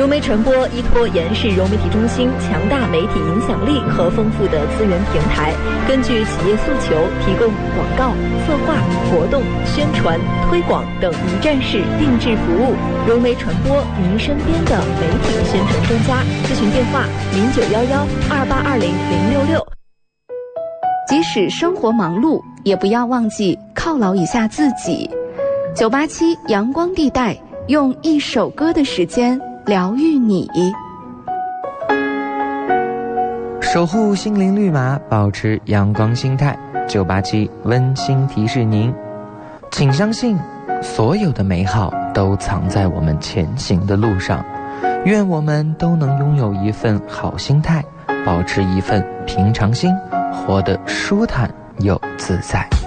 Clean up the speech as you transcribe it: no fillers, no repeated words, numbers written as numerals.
融媒传播依托延世融媒体中心强大媒体影响力和丰富的资源平台，根据企业诉求提供广告、策划、活动、宣传、推广等一站式定制服务。融媒传播，您身边的媒体宣传专家。咨询电话091128200666。 即使生活忙碌，也不要忘记犒劳一下自己。987阳光地带，用一首歌的时间疗愈你， 守护心灵绿码，保持阳光心态。987温馨提示您，请相信所有的美好都藏在我们前行的路上。愿我们都能拥有一份好心态，保持一份平常心，活得舒坦又自在。